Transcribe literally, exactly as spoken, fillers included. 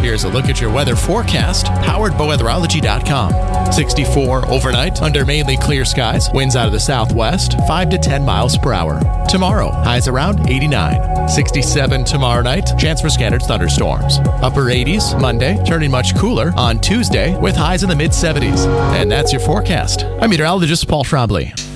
here's a look at your weather forecast, powered by weatherology dot com. sixty-four overnight under mainly clear skies. Winds out of the southwest, five to ten miles per hour. Tomorrow, highs around eighty-nine. sixty-seven tomorrow night. Chance for scattered thunderstorms. Upper eighties Monday, turning much cooler on Tuesday with highs in the mid seventies. And that's your forecast. I'm meteorologist Paul Schraubly.